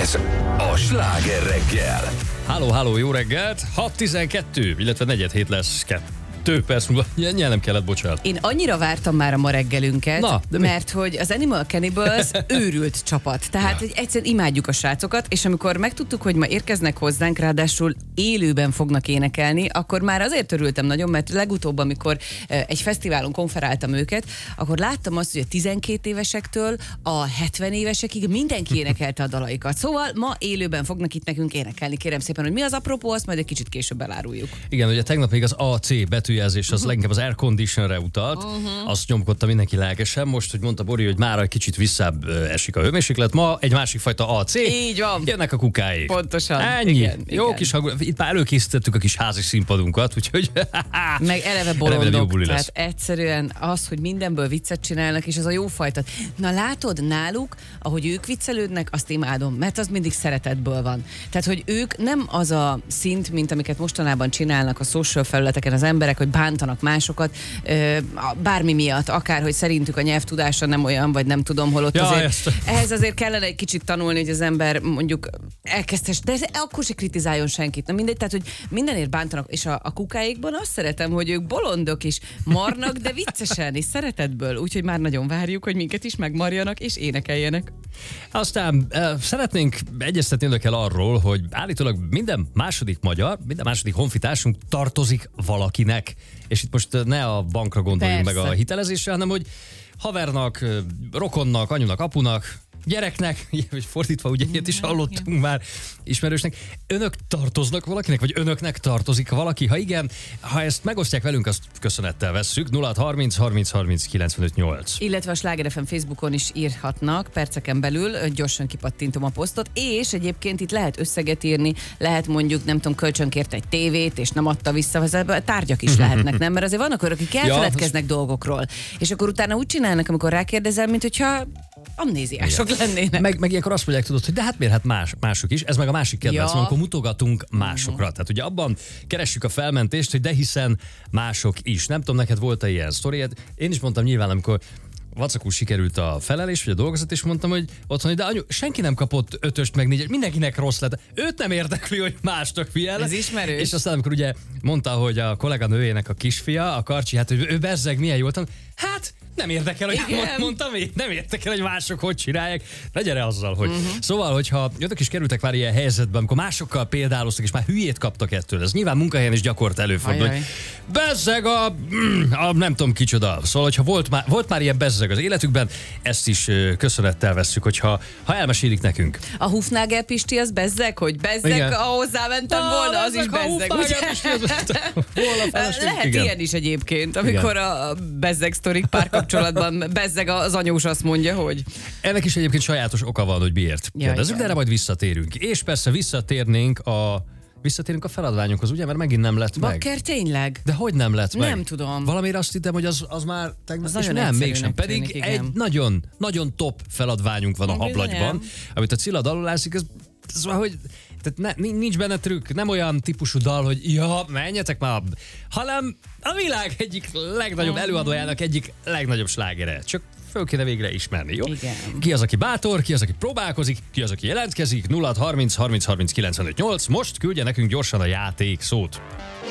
Ez a Sláger reggel. Halló, jó reggelt! 6:12, illetve 4:07 lesz 2 perc múlva. Nem kellett, bocsánat. Én annyira vártam már a ma reggelünket, mert hogy az Animal Cannibals őrült csapat. Tehát hogy egyszerűen imádjuk a srácokat, és amikor megtudtuk, hogy ma érkeznek hozzánk, ráadásul élőben fognak énekelni, akkor már azért örültem nagyon, mert legutóbb, amikor egy fesztiválon konferáltam őket, akkor láttam azt, hogy a 12 évesektől a 70 évesekig mindenki énekelte a dalaikat. Szóval ma élőben fognak itt nekünk énekelni. Kérem szépen, hogy mi az apropó, azt majd egy kicsit később eláruljuk. Igen, ugye tegnap még az AC betűjelzés az leginkább az air conditionre utalt. Azt nyomkodta mindenki lelkesen. Most, hogy mondta Bori, hogy már egy kicsit visszább esik a hőmérséklet, ma egy másik fajta AC. Így van. Jönnek a kukáik. Pontosan. Ennyi. Igen, jó igen. kis itt már előkészítettük a kis házi színpadunkat, úgyhogy meg eleve bolondok. Tehát egyszerűen az, hogy mindenből viccet csinálnak, és az a jó fajta. Na látod, náluk, ahogy ők viccelődnek, azt imádom, mert az mindig szeretetből van. Tehát, hogy ők nem az a szint, mint amiket mostanában csinálnak a social felületeken az emberek, hogy bántanak másokat, bármi miatt, akár, hogy szerintük a nyelvtudása nem olyan, vagy nem tudom, hol ott ehhez azért kellene egy kicsit tanulni, hogy az ember mondjuk elkezdhes, de akkor se kritizáljon senkit. Na mindegy, tehát, hogy mindenért bántanak, és a kukáikban azt szeretem, hogy ők bolondok is marnak, de viccesen és szeretetből, úgyhogy már nagyon várjuk, hogy minket is megmarjanak és énekeljenek. Aztán szeretnénk egyeztetni önökkel arról, hogy állítólag minden második magyar, minden második honfitársunk tartozik valakinek. És itt most ne a bankra gondoljunk meg a hitelezésre, hanem hogy havernak, rokonnak, anyunak, apunak, gyereknek, vagy fordítva, ugye ilyet is hallottunk már ismerősnek. Önök tartoznak valakinek, vagy önöknek tartozik valaki? Ha igen, ha ezt megosztják velünk, azt köszönettel vesszük. 0630 30 30 95 8. Illetve a Sláger FM Facebookon is írhatnak perceken belül, gyorsan kipattintom a posztot, és egyébként itt lehet összeget írni, lehet mondjuk, nem tudom, kölcsönkért egy tévét, és nem adta vissza, tárgyak is lehetnek, nem? Mert azért vannak olyanok, akik elfeledkeznek dolgokról, és akkor utána úgy csinálnak, amikor rákérdezel, mint hogyha amnéziások lennének. Meg ilyenkor azt mondják, tudod, hogy de hát miért, hát mások is. Ez meg a másik kedvenc, amikor mutogatunk másokra. Tehát ugye abban keressük a felmentést, hogy de hiszen mások is. Nem tudom, neked volt-e ilyen sztoried? Én is mondtam nyilván, amikor vacakul sikerült a felelés, vagy a dolgozat, és mondtam, hogy otthon, de anyu, senki nem kapott 5-öst, meg 4-est, mindenkinek rossz lett. Őt nem érdekli, hogy másnak figyel. Ez ismerős. És aztán, amikor ugye mondta, hogy a kolléganőjének a kisfia, a Karcsi, hát hogy ő bezzeg milyen jól tanul. Hát nem érdekel, hogy mondtam én, nem érdekel, hogy mások hogy csinálják. Ne gyere azzal, hogy... Szóval, hogyha önök is kerültek már ilyen helyzetben, amikor másokkal példáloztak, és már hülyét kaptak ettől, ez nyilván munkahelyen is gyakorta előfordul, hogy bezzeg a nem tudom kicsoda. Szóval, hogyha volt már ilyen bezzeg az életükben, ezt is köszönettel vesszük, hogyha elmesélik nekünk. A Hufnagel Pisti az bezzeg, hogy bezzeg, ha hozzámentem volna, az is bezzeg, ugye? Lehet ilyen is egyébként, amikor a bezzeg sztorik párkapcsolatban bezzeg az anyós azt mondja, hogy... Ennek is egyébként sajátos oka van, hogy miért kérdezzük, de erre majd visszatérünk. És persze visszatérünk a feladványunkhoz, ugye? Mert megint nem lett meg. Bakker, tényleg? De hogy nem lett meg? Nem tudom. Valamiért azt hittem, hogy az már tegnap, és nem, mégsem. Pedig egy nagyon top feladványunk van a hablagyban, amit a Cilla dalolászik, ez van, hogy tehát nincs benne trükk, nem olyan típusú dal, hogy menjetek már, hanem a világ egyik legnagyobb előadójának egyik legnagyobb slágere. Csak föl kéne végre ismerni, jó? Igen. Ki az, aki bátor, ki az, aki próbálkozik, ki az, aki jelentkezik, 0630 30 30 95 8. Most küldje nekünk gyorsan a játék szót.